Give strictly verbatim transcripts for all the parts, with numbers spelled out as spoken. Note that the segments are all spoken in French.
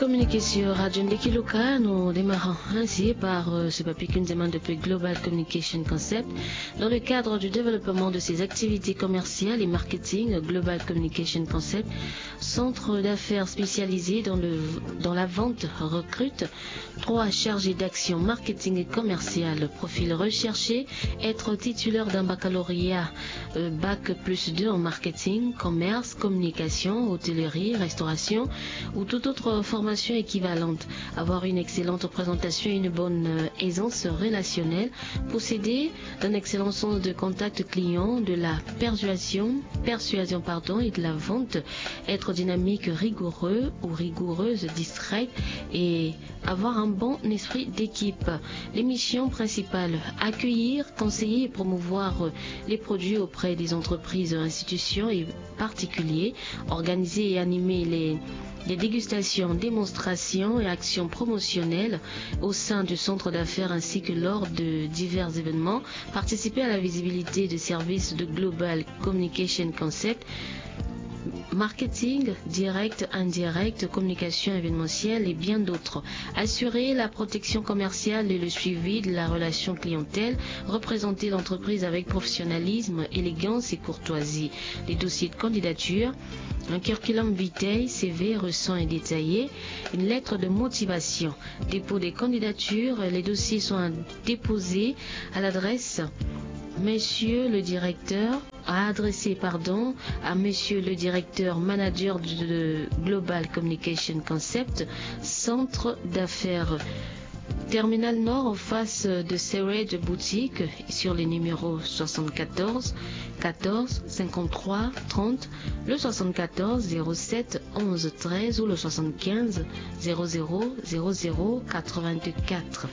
Communiqué sur Radio Ndekiluka, nous démarrons ainsi par euh, ce papier qu'une demande depuis Global Communication Concept. Dans le cadre du développement de ses activités commerciales et marketing, Global Communication Concept, centre d'affaires spécialisé dans, le, dans la vente, recrute trois chargés d'action marketing et commercial. Profil recherché, être titulaire d'un baccalauréat euh, bac plus deux en marketing, commerce, communication, hôtellerie, restauration ou toute autre formation équivalente, avoir une excellente présentation et une bonne euh, aisance relationnelle, posséder d'un excellent sens de contact client, de la persuasion, persuasion pardon, et de la vente, être dynamique, rigoureux ou rigoureuse, distraite et avoir un bon esprit d'équipe. Les missions principales: accueillir, conseiller et promouvoir euh, les produits auprès des entreprises, institutions et particuliers, organiser et animer les Des dégustations, démonstrations et actions promotionnelles au sein du centre d'affaires ainsi que lors de divers événements, participer à la visibilité des services de Global Communication Concept, marketing, direct, indirect, communication événementielle et bien d'autres. Assurer la protection commerciale et le suivi de la relation clientèle, représenter l'entreprise avec professionnalisme, élégance et courtoisie. Les dossiers de candidature: un curriculum vitae, C V, récent et détaillé, une lettre de motivation. Dépôt des candidatures, les dossiers sont déposés à l'adresse Monsieur le directeur, à adresser pardon, à Monsieur le directeur manager de Global Communication Concept, centre d'affaires Terminal Nord en face de Serrage Boutique, sur les numéros soixante-quatorze quatorze cinquante-trois trente, le soixante-quatorze zéro sept onze treize ou le soixante-quinze zéro zéro zéro zéro quatre-vingt-quatre.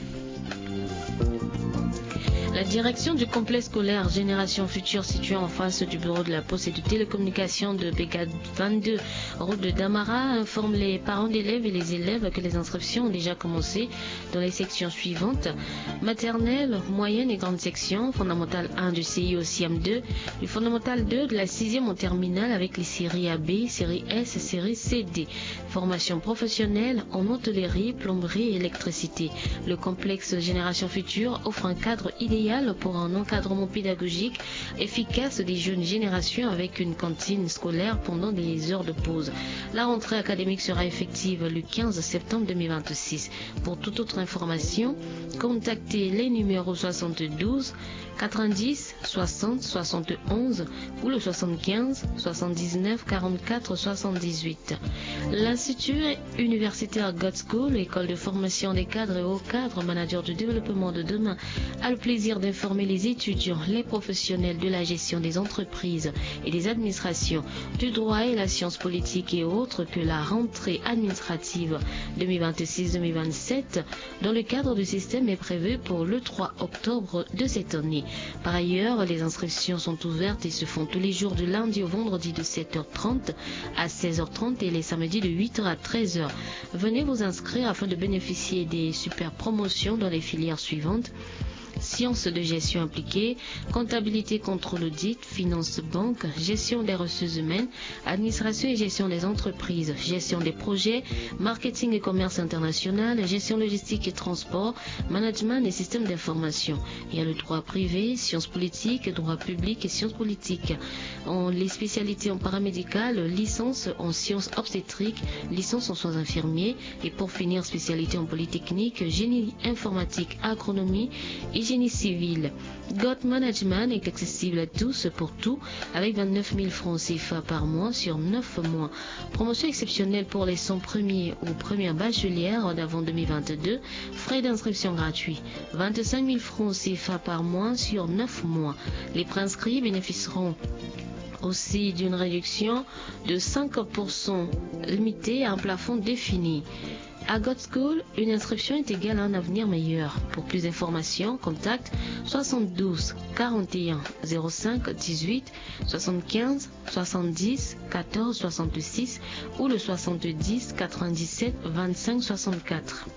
La direction du complexe scolaire Génération Future, situé en face du bureau de la poste et de télécommunications de B K vingt-deux, route de Damara, informe les parents d'élèves et les élèves que les inscriptions ont déjà commencé dans les sections suivantes: maternelle, moyenne et grande section, fondamentale un du C I au C I M deux, du fondamental deux de la sixième en terminale avec les séries A B, série S, série C D. Formation professionnelle en hôtellerie, plomberie et électricité. Le complexe Génération Future offre un cadre idéal pour un encadrement pédagogique efficace des jeunes générations avec une cantine scolaire pendant les heures de pause. La rentrée académique sera effective le quinze septembre deux mille vingt-six. Pour toute autre information, contactez les numéros soixante-douze quatre-vingt-dix soixante soixante et onze ou le soixante-quinze soixante-dix-neuf quarante-quatre soixante-dix-huit. L'Institut universitaire God School, école de formation des cadres et hauts cadres, manager du développement de demain, a le plaisir d'informer les étudiants, les professionnels de la gestion des entreprises et des administrations, du droit et la science politique et autres que la rentrée administrative deux mille vingt-six deux mille vingt-sept dans le cadre du système est prévue pour le trois octobre de cette année. Par ailleurs, les inscriptions sont ouvertes et se font tous les jours du lundi au vendredi de sept heures trente à seize heures trente et les samedis de huit heures à treize heures. Venez vous inscrire afin de bénéficier des super promotions dans les filières suivantes: sciences de gestion appliquée, comptabilité, contrôle audit, finance banque, gestion des ressources humaines, administration et gestion des entreprises, gestion des projets, marketing et commerce international, gestion logistique et transport, management et systèmes d'information. Il y a le droit privé, sciences politiques, droit public et sciences politiques. En, les spécialités en paramédical, licence en sciences obstétriques, licence en soins infirmiers et pour finir spécialité en polytechnique, génie informatique, agronomie et génie civil. God Management est accessible à tous pour tout avec vingt-neuf mille francs C F A par mois sur neuf mois. Promotion exceptionnelle pour les cent premiers ou premières bachelières d'avant deux mille vingt-deux. Frais d'inscription gratuits. vingt-cinq mille francs C F A par mois sur neuf mois. Les préinscrits bénéficieront aussi d'une réduction de cinq pour cent limitée à un plafond défini. À God School, une inscription est égale à un avenir meilleur. Pour plus d'informations, contacte soixante-douze quarante et un zéro cinq dix-huit soixante-quinze soixante-dix quatorze soixante-six ou le soixante-dix quatre-vingt-dix-sept vingt-cinq soixante-quatre.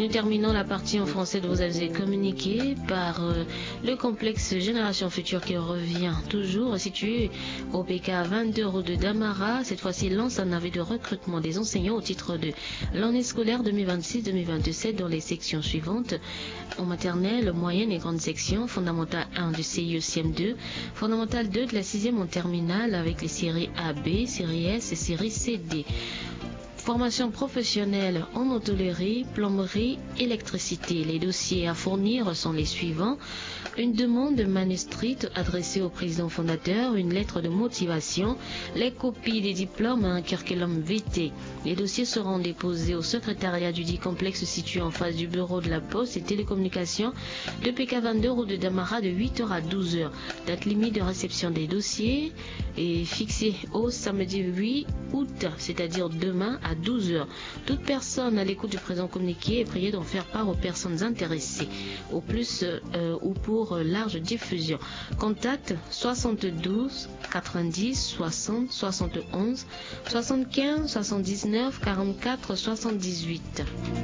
nous terminons la partie en français de Vous avez communiqué par euh, le complexe Génération Future qui revient toujours situé au P K vingt-deux route de Damara. Cette fois-ci, lance un avis de recrutement des enseignants au titre de l'année scolaire deux mille vingt-six deux mille vingt-sept dans les sections suivantes: en maternelle, moyenne et grande section, fondamentale un du C I E C M deux, fondamentale deux de la sixième en terminale avec les séries A B, série S et série C D. Formation professionnelle en hôtellerie, plomberie, électricité. Les dossiers à fournir sont les suivants: une demande manuscrite adressée au président fondateur, une lettre de motivation, les copies des diplômes à un curriculum vitae. Les dossiers seront déposés au secrétariat du dit complexe situé en face du bureau de la Poste et Télécommunications de P K vingt-deux route de Damara de huit heures à douze heures. Date limite de réception des dossiers est fixée au samedi huit août, c'est-à-dire demain à douze heures. Toute personne à l'écoute du présent communiqué est priée d'en faire part aux personnes intéressées, au plus euh, ou pour large diffusion. Contact soixante-douze quatre-vingt-dix soixante soixante et onze soixante-quinze soixante-dix-neuf quarante-quatre soixante-dix-huit.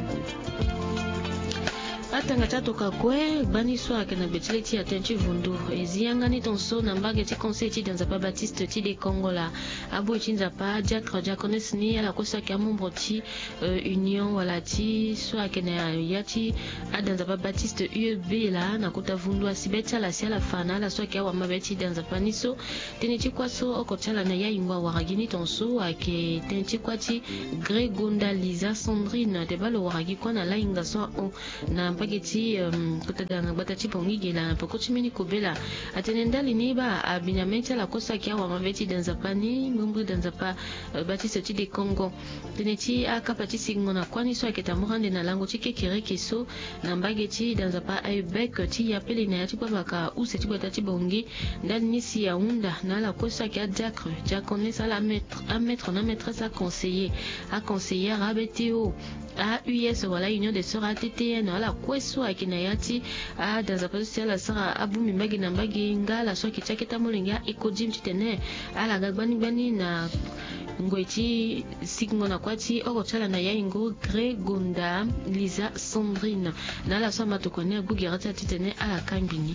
Atanga chatoka kwe bani swa kana betleti atenchi vundu eziyangani tonso na mbage ti conseil ti danza pa Baptiste ti de Kongola abo chinza pa diacre diaconesse ni ala kosa ki membre ti uh, union wala ti swa kana yati adanza pa Baptiste U E B la na kota vundu asibeti ala si ala fana ala swa ki awa mabeti danza pa niso tenichi kwaso okochala na ya ingwa waragini tonso ake tenichi kwati Gregonda Lisa Sandrine te balo waragi kwa na la inga so na bageti um, kutadanga batati pongi la pokochimini kobela atenenda liniba abinyamete la kosa kia wa maveti danzapani ngumbu danzapa uh, Baptiste ti de Congo teneti akapati singona kwani so aketa morande na lango tike kireke so na bageti danzapa ayubek ti yapeli na yati baka useti batati bongi ndani nisi ya unda na la kosa kia diacre diaconesse la maître à maître na maîtresse à conseiller à conseillère à B T O à U S wala union des sœurs A T T N ala kweso akinayati a dans apostole la sara abumi mbagi na mbagi ngala so kichaketa molinga ekodjim titene ala gagbani bani na ngweti sigmo na kwati okochala na yaingo Gregonda Lisa Sandrine na la so matokone bugirata titene ala kambini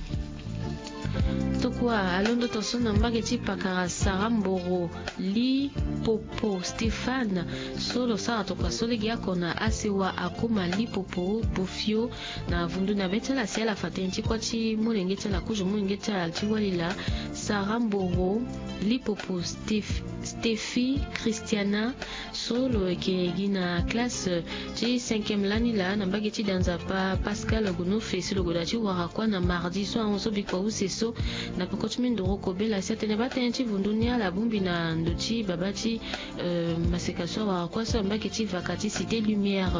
tokwa alondo tosona mbageti pakara saramboro li popo Stéphane solo sara tokwa solegi yako na asewa akoma li popo bofio na vundu na betela siala fatenti kwati mulengeta la kujo mulengeta altiwalila saramboro li popo Steph Steffi Christiana solo ke gina classe ti cinquième lani la na mbageti danza pa Pascal Gono fesi logodati warakwa na mardi so onso bikwa useso na pokotimi ndoro kobela setene batenti vunduni ala bumbi na ndoti babati euh, masekaso warakwa so mbaketi vakati cité lumière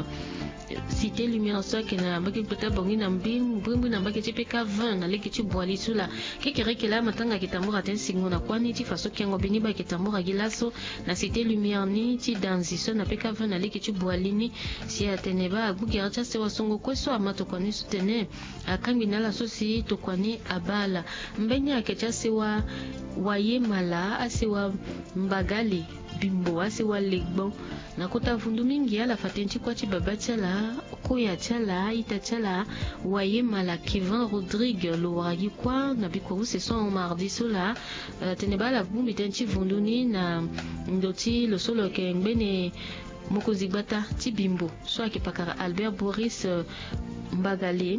cité lumière so ke na mbaki pota bongi na mbim mbimbu na mbaketi P K vingt na leketi boali sula kekereke la matanga kitambura ten singo na kwani ti faso kengo bini ba kitambura gilaso na cité lumière ni ti danzi so na P K vingt na leketi boali ni si atene ba bugira cha se wasongo kweso amato kwani sutene akambi na la so si to kwani abala mbeni akecha se wa waye mala asewa mbagali bimbo asewa legbon na kota vundu mingi ala fatenti kwati babati la koya chala ita chala waye mala Kevin Rodrigue lo wagi kwa na biko use son mardi sola uh, teneba la bumbi tenti vundu ni na ndoti lo solo ke mbene mokozi bata ti bimbo so akipakara Albert Boris uh, Mbagale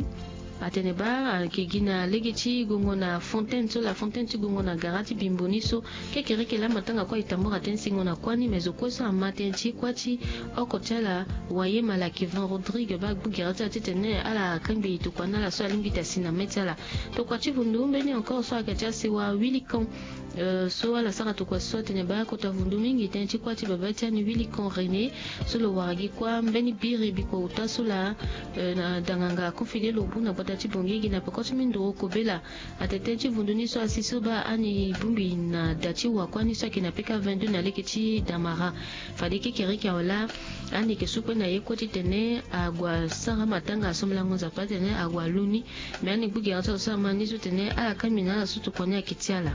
ateneba kegina legeti gongo na fontaine so la fontaine ti gongo na garati bimboni so kekereke la matanga kwa itambora tensingo na kwani mezo kosa amatenchi kwati okochala waye mala Kevin Rodrigue ba bugerati atene ala kambi to kwana la so alimbita sina metala to kwati vundumbe ni encore so akacha se wa Willicon Uh, so ala sara to kwa so tene ba ko ta vundu mingi tenchi kwati babati ni Willicon René so lo waragi kwa mbeni biri biko utasula uh, na danganga confidé lo buna batati bongegi na pokoti mindo ko bela atetenchi vundu ni so asiso ba ani bumbi na dati wa kwani so kina P K vingt-deux na leketi Damara fadiki keriki wala ani ke supe na yekoti tene agwa sara matanga somlango za patene agwa luni mais ani bugi ata so mani so tene ala kamina la sutu konya kitiala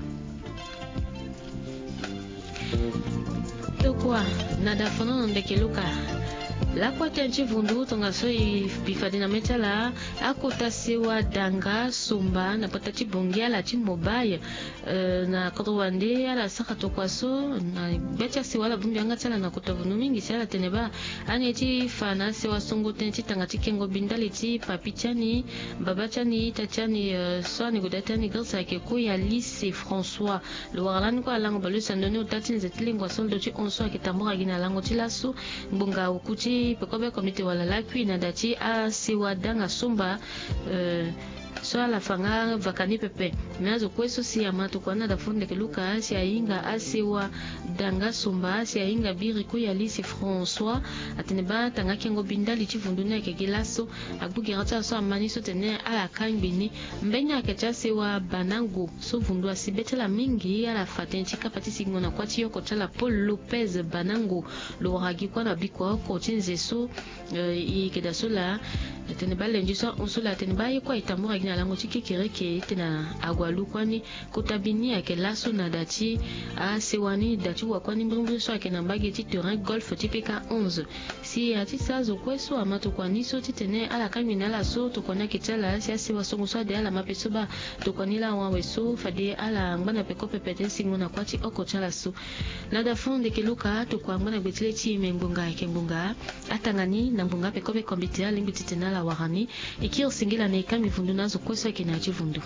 Tokwa nada fono ndeke luka La kwatanchi vundu tonga so bifadina metala akota sewa danga sumba na patachi bongia la chi mobile na kodwande ala sakato kwaso na becha sewa la vumbi anga tsala na kota vunu mingi sala teneba aneti fana sewa songo tenchi tangati kengo bindali ti papichani babachani tachani so ni godatani grâce ke ko ya lycée François le warlan ko alango balu sandone utati nzetilingwa soldo ti onso akitambora gina lango ti laso mbunga ukuti pekobe komite wala lakwi na dati a sewa danga sumba uh, so ala fanga vakani pepe nazo kweso si amato kwana da funde ke luka si ainga a sewa danga sumba si ainga biri ku ya lycée François ateneba tanga kengo bindali ti vunduna ke gilaso abugi rata so amani so tene ala kangbini mbenya ke cha sewa banango so vundu asibetela mingi ala fatenti kapati sigmona kwati yoko chala Paul Lopez banango lo ragi kwana bikwa ko tinze so uh, i ke da sola teneba lenji so on sola teneba yiko itamura gina lango tiki kireke tena agwalu kwani kutabini ake laso na dati a sewani dati wakwani mbrimbu so ake nambagi ti terrain golf tipika onze si ati sazo kweso amato kwani so titene ala kamina la so to kona kitala si asewa songo so de ala mapeso ba to konila wa weso fade ala ngana peko pepete singona kwati oko chala so na da fonde ke luka to kwa ngana betile ti mengunga ke ngunga atangani na ngunga peko be kombite ala ngiti tena la warani ikir singila ne kami fundu nazo kweso ke na chivundu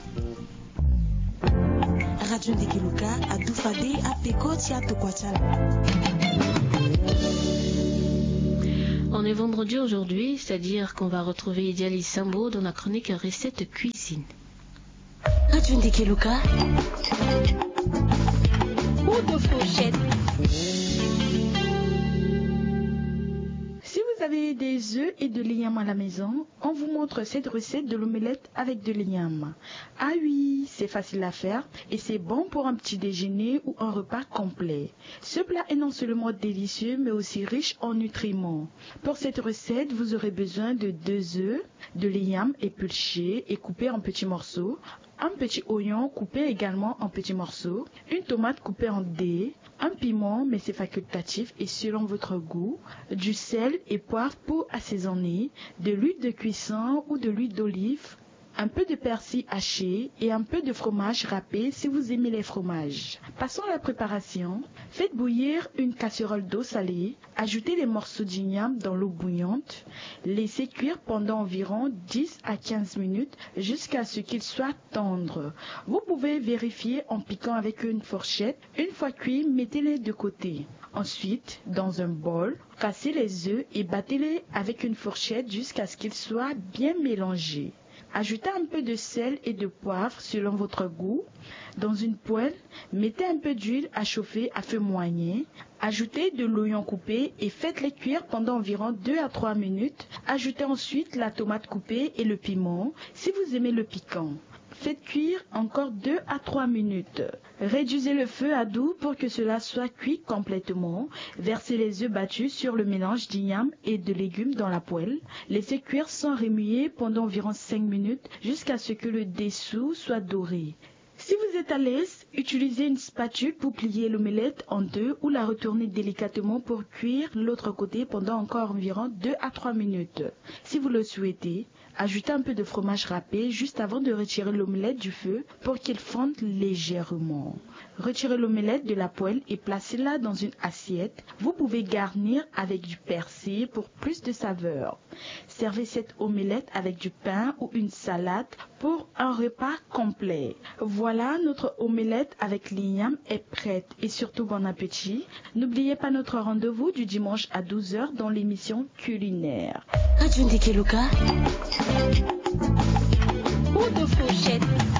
Radio Ndikiluka a Doufadé a Peko Tia Tokwachala. On est vendredi aujourd'hui, c'est-à-dire qu'on va retrouver Idiali Sambo dans la chronique Recette Cuisine. Radio Ndikiluka. Ou de fourchette. Si vous avez des œufs et de l'igname à la maison, on vous montre cette recette de l'omelette avec de l'igname. Ah oui, c'est facile à faire et c'est bon pour un petit déjeuner ou un repas complet. Ce plat est non seulement délicieux mais aussi riche en nutriments. Pour cette recette, vous aurez besoin de deux œufs, de l'igname épluché et coupé en petits morceaux, un petit oignon coupé également en petits morceaux, une tomate coupée en dés, un piment mais c'est facultatif et selon votre goût, du sel et poivre pour assaisonner, de l'huile de cuisson ou de l'huile d'olive, un peu de persil haché et un peu de fromage râpé si vous aimez les fromages. Passons à la préparation. Faites bouillir une casserole d'eau salée, ajoutez les morceaux d'igname dans l'eau bouillante, laissez cuire pendant environ dix à quinze minutes jusqu'à ce qu'ils soient tendres. Vous pouvez vérifier en piquant avec une fourchette. Une fois cuits, mettez-les de côté. Ensuite, dans un bol, cassez les œufs et battez-les avec une fourchette jusqu'à ce qu'ils soient bien mélangés. Ajoutez un peu de sel et de poivre selon votre goût. Dans une poêle, mettez un peu d'huile à chauffer à feu moyen. Ajoutez de l'oignon coupé et faites-les cuire pendant environ deux à trois minutes. Ajoutez ensuite la tomate coupée et le piment si vous aimez le piquant. Faites cuire encore deux à trois minutes. Réduisez le feu à doux pour que cela soit cuit complètement. Versez les œufs battus sur le mélange d'igname et de légumes dans la poêle. Laissez cuire sans remuer pendant environ cinq minutes jusqu'à ce que le dessous soit doré. Si vous êtes à l'aise, utilisez une spatule pour plier l'omelette en deux ou la retourner délicatement pour cuire l'autre côté pendant encore environ deux à trois minutes. Si vous le souhaitez, ajoutez un peu de fromage râpé juste avant de retirer l'omelette du feu pour qu'il fonde légèrement. Retirez l'omelette de la poêle et placez-la dans une assiette. Vous pouvez garnir avec du persil pour plus de saveur. Servez cette omelette avec du pain ou une salade pour un repas complet. Voilà, notre omelette avec l'igname est prête et surtout bon appétit. N'oubliez pas notre rendez-vous du dimanche à douze heures dans l'émission culinaire. Radio Ndikiluka. Ou de fourchette.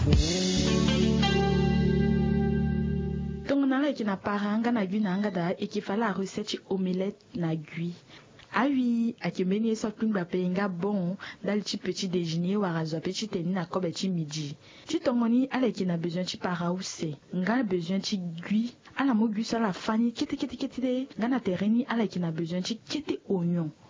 Donc, on a qui n'a pas ranga na gui na ngada et qui fait la recette omelette na gui. Ah oui, à qui meni so kun ba penga bon dans le petit déjeuner ou à razo petit teni na ko petit midi. Ti tongoni ala qui n'a besoin ti para ou c'est. Nga besoin ti gui. Ala mo gui ça la fani kete kete kete. Nga na terreni ala qui n'a besoin ti kete oignon.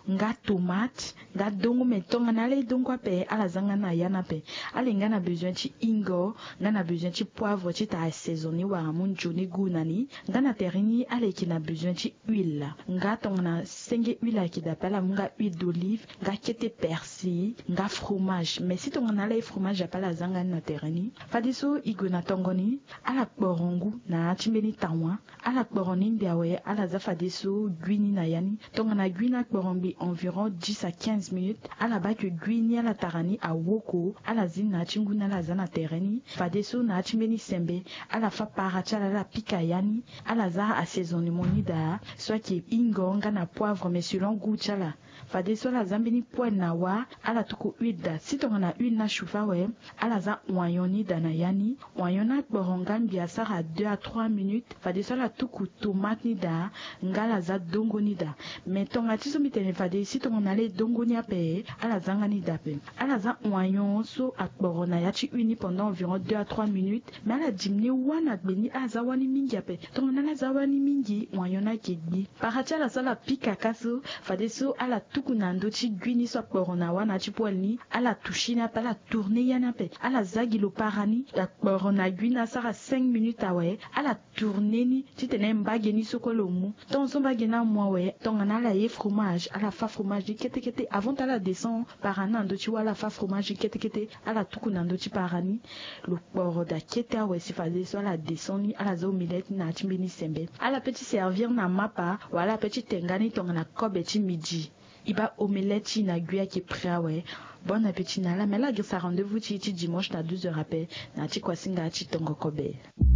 nga tomate nga dongo me tonga na le dongo ape ala zanga na yana pe ale nga na besoin ti ingo nga na besoin ti poivre ti ta assaisonner wa mun joni gunani nga na terini ale ki na besoin ti huile nga tonga na senge huile ki d'appelle nga huile d'olive nga kete persil nga fromage mais si tonga na le fromage apala zanga na terini fadiso igo na tongoni ala borongu na chimbeni tawa ala boroni ndiawe ala za fadiso guini na yani tonga na guina borombi environ dix à quinze minutes ala ba que guini ala tarani a woko ala zin na chinguna la zana tereni fadiso na chimbeni sembe ala fa parachala la pika yani ala za assaisonnement da soit qui ingo nga na poivre mais selon goût chala fadiso la zambeni poêle na wa ala tuku huile da si tonga na huile na choufa we ala za oignoni da na yani oignona borongan bia sara deux à trois minutes fadiso la tuku tomate ni da ngala za dongo ni da mais tonga tiso mitene fade si tonga na le dongo ni ape ala zanga ni da pe ala za oignon so akborona ya chi uni pendant environ deux à trois minutes mais ala dimni wana beni aza wani mingi ape tonga na la za wani mingi oignona kegbi paracha la sala pika kaso fade so ala tuku na ndo chi gwini so akborona wana chi poelni ala tushina pa la tourner yana pe ala zagi lo parani akborona gwina sara cinq minutes awe ala tourner ni ti tene mbage ni sokolo mu ton so mbage na moi we ton na la ye fromage ala fa fromage kete kete avant ala descend parana ndo chi wala fa fromage kete kete ala tuku na ndo chi parani lo poro da kete awe si fa so ala descend ni ala zo omelette na chimbeni sembe ala petit servir na mapa wala petit tengani ton na kobe chi midi iba omelette na guya qui prêt ouais bon appétit na la mais là ça rendez-vous ti dimanche na douze heures après na ti kwasinga ti tongo kobe.